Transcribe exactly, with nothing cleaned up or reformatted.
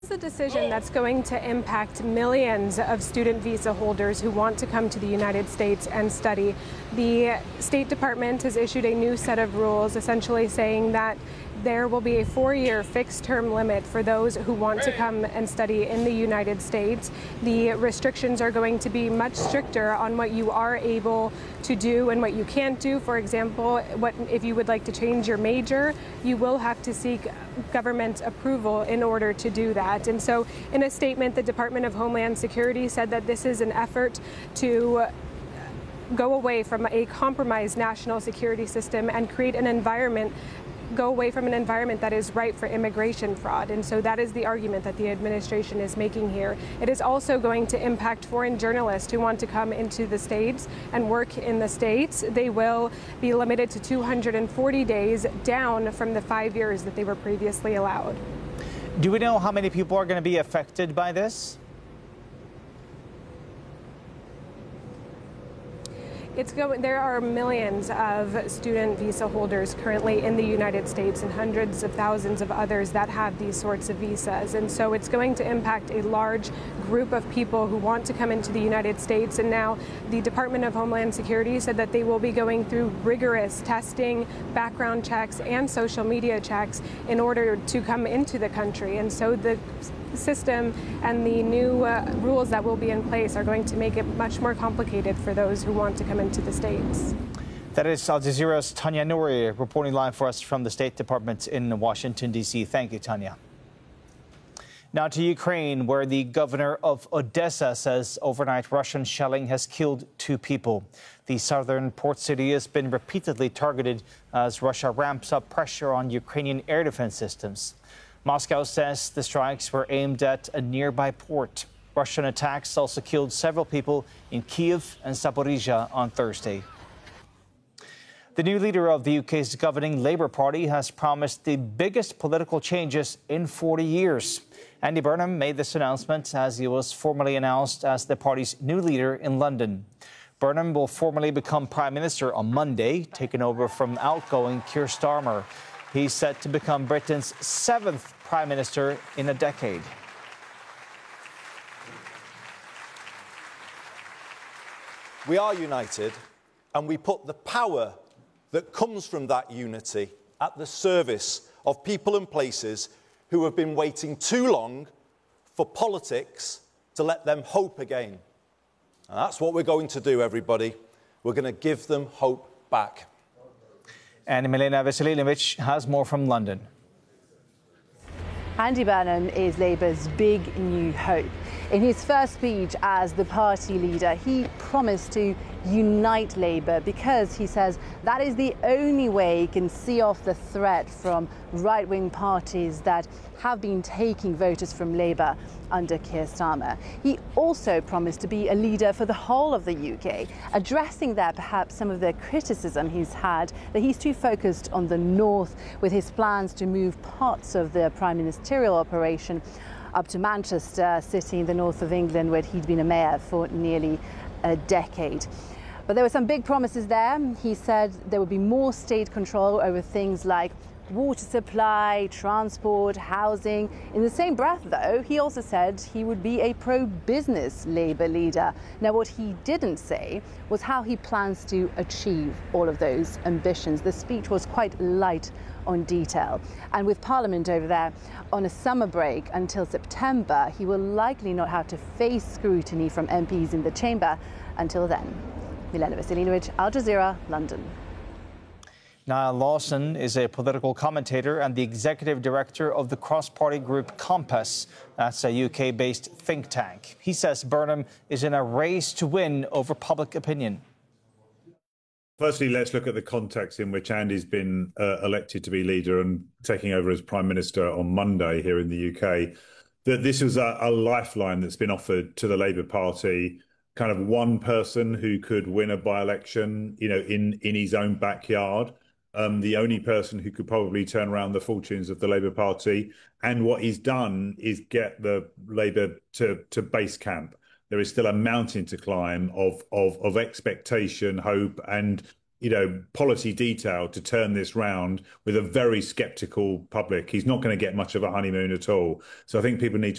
It's a decision that's going to impact millions of student visa holders who want to come to the United States and study. The State Department has issued a new set of rules essentially saying that there will be a four-year fixed-term limit for those who want to come and study in the United States. The restrictions are going to be much stricter on what you are able to do and what you can't do. For example, what if you would like to change your major, you will have to seek government approval in order to do that. And so in a statement, the Department of Homeland Security said that this is an effort to go away from a compromised national security system and create an environment go away from an environment that is ripe for immigration fraud. And so that is the argument that the administration is making here. It is also going to impact foreign journalists who want to come into the States and work in the States. They will be limited to two hundred forty days, down from the five years that they were previously allowed. Do we know how many people are going to be affected by this? It's going, there are millions of student visa holders currently in the United States and hundreds of thousands of others that have these sorts of visas. And so it's going to impact a large group of people who want to come into the United States. And now the Department of Homeland Security said that they will be going through rigorous testing, background checks, and social media checks in order to come into the country. And so the system and the new uh, rules that will be in place are going to make it much more complicated for those who want to come into the States. That is Al Jazeera's Tanya Nouri reporting live for us from the State Department in Washington, D C Thank you, Tanya. Now to Ukraine, where the governor of Odessa says overnight Russian shelling has killed two people. The southern port city has been repeatedly targeted as Russia ramps up pressure on Ukrainian air defense systems. Moscow says the strikes were aimed at a nearby port. Russian attacks also killed several people in Kyiv and Zaporizhzhia on Thursday. The new leader of the U K's governing Labour Party has promised the biggest political changes in forty years. Andy Burnham made this announcement as he was formally announced as the party's new leader in London. Burnham will formally become Prime Minister on Monday, taking over from outgoing Keir Starmer. He's set to become Britain's seventh Prime Minister in a decade. We are united, and we put the power that comes from that unity at the service of people and places who have been waiting too long for politics to let them hope again. And that's what we're going to do, everybody. We're going to give them hope back. And Milena Veselinovic has more from London. Andy Burnham is Labour's big new hope. In his first speech as the party leader, he promised to unite Labour because he says that is the only way he can see off the threat from right-wing parties that have been taking voters from Labour under Keir Starmer. He also promised to be a leader for the whole of the U K, addressing there perhaps some of the criticism he's had that he's too focused on the north with his plans to move parts of the prime ministerial operation up to Manchester, City in the north of England, where he'd been a mayor for nearly a decade. But there were some big promises there. He said there would be more state control over things like water supply, transport, housing. In the same breath, though, he also said he would be a pro-business Labour leader. Now, what he didn't say was how he plans to achieve all of those ambitions. The speech was quite light on detail. And with Parliament over there on a summer break until September, he will likely not have to face scrutiny from M Ps in the chamber until then. Milena Veselinovic, Al Jazeera, London. Niall Lawson is a political commentator and the executive director of the cross-party group Compass. That's a U K-based think tank. He says Burnham is in a race to win over public opinion. Firstly, let's look at the context in which Andy's been uh, elected to be leader and taking over as Prime Minister on Monday here in the U K. That this was a, a lifeline that's been offered to the Labour Party, kind of one person who could win a by-election, you know, in, in his own backyard. Um, the only person who could probably turn around the fortunes of the Labour Party. And what he's done is get the Labour to, to base camp. There is still a mountain to climb of, of, of expectation, hope, and, you know, policy detail to turn this round with a very sceptical public. He's not going to get much of a honeymoon at all. So I think people need to